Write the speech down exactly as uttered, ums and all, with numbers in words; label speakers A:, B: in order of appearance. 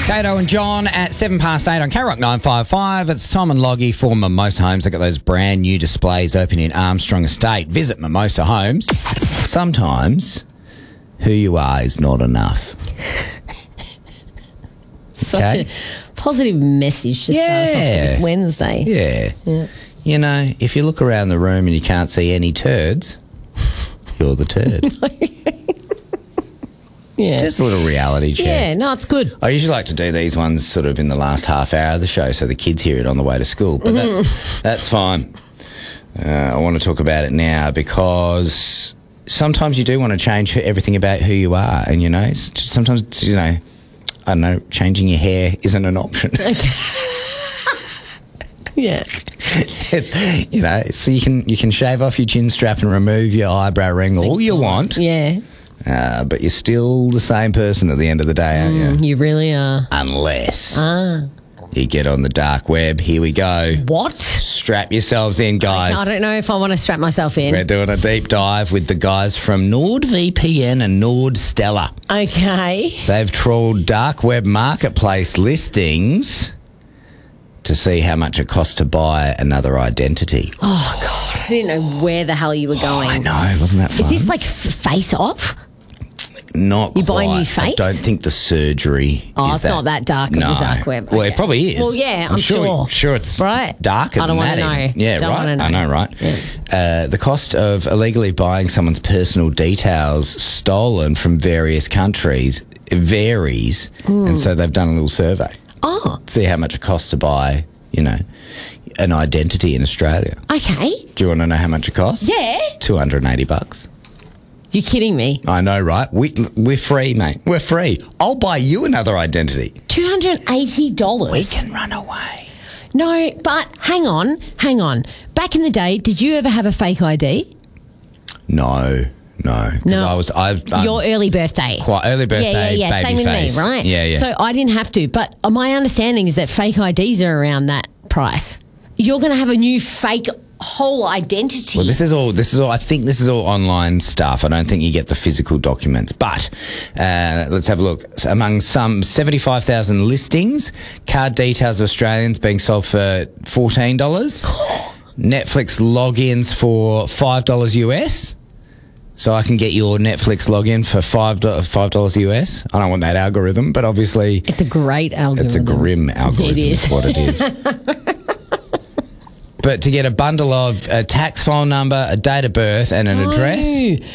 A: Kato and John at seven past eight on K Rock nine five five. It's Tom and Loggy for Mimosa Homes. They've got those brand new displays open in Armstrong Estate. Visit Mimosa Homes. Sometimes who you are is not enough.
B: Such
A: Okay.
B: a positive message to start us off
A: Yeah.
B: this Wednesday.
A: Yeah.
B: Yeah.
A: You know, if you look around the room and you can't see any turds, you're the turd.
B: Yeah.
A: Just a little reality check.
B: Yeah, no, it's good.
A: I usually like to do these ones sort of in the last half hour of the show so the kids hear it on the way to school, but that's that's fine. Uh, I want to talk about it now because sometimes you do want to change everything about who you are, and you know, it's just sometimes, you know, I don't know, changing your hair isn't an option.
B: Yeah.
A: It's, you know, so you can you can shave off your chin strap and remove your eyebrow ring all you want,
B: Yeah.
A: uh, but you're still the same person at the end of the day, aren't you?
B: Mm, you really are.
A: Unless
B: Ah.
A: you get on the dark web. Here we go.
B: What?
A: Strap yourselves in, guys.
B: I don't know if I want to strap myself in.
A: We're doing a deep dive with the guys from NordVPN and NordStella.
B: Okay.
A: They've trawled dark web marketplace listings to see how much it costs to buy another identity.
B: Oh, God. I didn't know where the hell you were going.
A: I know, wasn't that fun?
B: Is this like f- face off?
A: Not
B: You
A: quite.
B: buy a new
A: I
B: face?
A: don't think the surgery
B: Oh,
A: is
B: it's not that dark on
A: no.
B: the dark web.
A: Well,
B: Okay.
A: it probably is.
B: Well, yeah, I'm
A: sure.
B: sure.
A: Sure, it's
B: Right.
A: darker
B: I don't
A: than
B: wanna
A: that.
B: know.
A: even. Yeah,
B: Don't
A: right.
B: wanna know.
A: I know, right?
B: Yeah.
A: Uh, the cost of illegally buying someone's personal details stolen from various countries varies,
B: Hmm.
A: and so they've done a little survey.
B: Oh,
A: See how much it costs to buy, you know, an identity in Australia.
B: okay.
A: Do you want to know how much it costs?
B: Yeah.
A: two hundred eighty bucks.
B: You're kidding me.
A: I know, right? We, we're free, mate. We're free. I'll buy you another identity.
B: two hundred eighty dollars.
A: We can run away.
B: No, but hang on, hang on. Back in the day, did you ever have a fake I D?
A: No, no. 'Cause
B: No.
A: I was, I've done
B: Your early birthday.
A: quite early birthday,
B: yeah, yeah, yeah.
A: baby
B: Same with
A: face.
B: me, right?
A: Yeah, yeah.
B: So I didn't have to, but my understanding is that fake I Ds are around that price. You're going to have a new fake whole identity.
A: Well, this is all. This is all. I think this is all online stuff. I don't think you get the physical documents. But uh, let's have a look. So among some seventy-five thousand listings, card details of Australians being sold for fourteen dollars. Netflix logins for five dollars U S. So I can get your Netflix login for five dollars five dollars U S. I don't want that algorithm, but obviously
B: It's a great algorithm.
A: it's a grim algorithm.
B: It is.
A: Is what it is. But to get a bundle of a tax file number, a date of birth, and an
B: No.
A: address,